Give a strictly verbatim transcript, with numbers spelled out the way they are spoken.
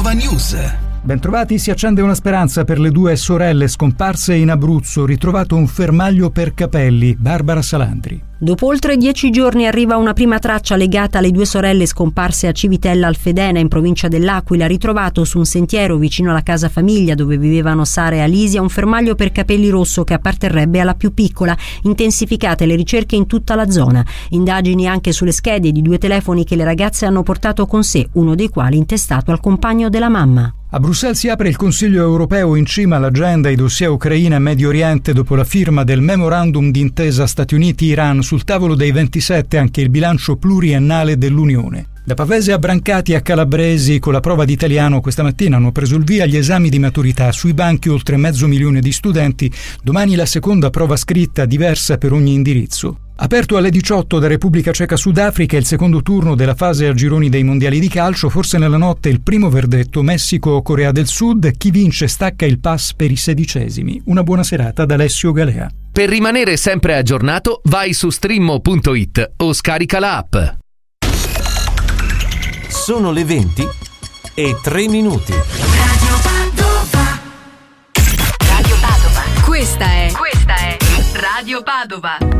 Padova News. Bentrovati, si accende una speranza per le due sorelle scomparse in Abruzzo, ritrovato un fermaglio per capelli. Barbara Salandri. Dopo oltre dieci giorni arriva una prima traccia legata alle due sorelle scomparse a Civitella Alfedena, in provincia dell'Aquila. Ritrovato su un sentiero vicino alla casa famiglia dove vivevano Sara e Alisia un fermaglio per capelli rosso che apparterrebbe alla più piccola. Intensificate le ricerche in tutta la zona. Indagini anche sulle schede di due telefoni che le ragazze hanno portato con sé, uno dei quali intestato al compagno della mamma. A Bruxelles si apre il Consiglio europeo, in cima all'agenda i dossier Ucraina e Medio Oriente dopo la firma del memorandum d'intesa Stati Uniti-Iran. Sul tavolo dei ventisette anche il bilancio pluriennale dell'Unione. Da Pavese a Brancati a Calabresi, con la prova di italiano questa mattina hanno preso il via gli esami di maturità. Sui banchi oltre mezzo milione di studenti, domani la seconda prova scritta diversa per ogni indirizzo. Aperto alle diciotto da Repubblica Ceca Sudafrica il secondo turno della fase a gironi dei mondiali di calcio, forse nella notte il primo verdetto Messico-Corea del Sud, chi vince stacca il pass per i sedicesimi. Una buona serata da Alessio Galea. Per rimanere sempre aggiornato vai su streammo punto it o scarica la app. Sono le venti e tre minuti. Radio Padova. Radio Padova. Questa è, questa è Radio Padova.